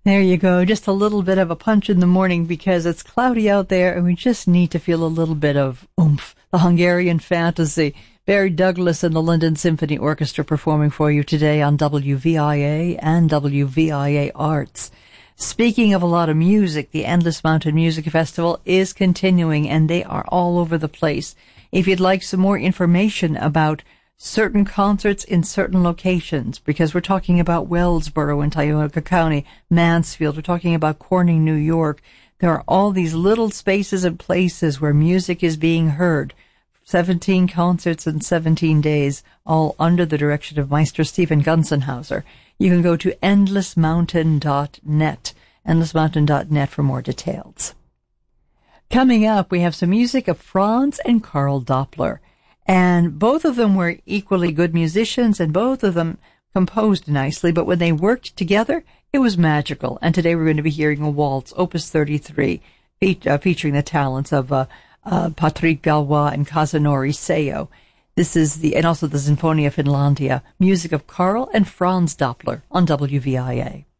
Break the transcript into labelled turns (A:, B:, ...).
A: There you go. Just a little bit of a punch in the morning because it's cloudy out there and we just need to feel a little bit of oomph. The Hungarian Fantasy. Barry Douglas and the London Symphony Orchestra performing for you today on WVIA and WVIA Arts. Speaking of a lot of music, the Endless Mountain Music Festival is continuing and they are all over the place. If you'd like some more information about certain concerts in certain locations, because we're talking about Wellsboro in Tioga County, Mansfield, we're talking about Corning, New York. There are all these little spaces and places where music is being heard. 17 concerts in 17 days, all under the direction of Maestro Stephen Gunzenhauser. You can go to endlessmountain.net, endlessmountain.net for more details. Coming up, we have some music of Franz and Carl Doppler. And both of them were equally good musicians, and both of them composed nicely, but when they worked together, it was magical. And today we're going to be hearing a waltz, Opus 33, featuring the talents of Patrick Galois and Kazunori Seo. This is and also the Sinfonia Finlandia, music of Carl and Franz Doppler on WVIA.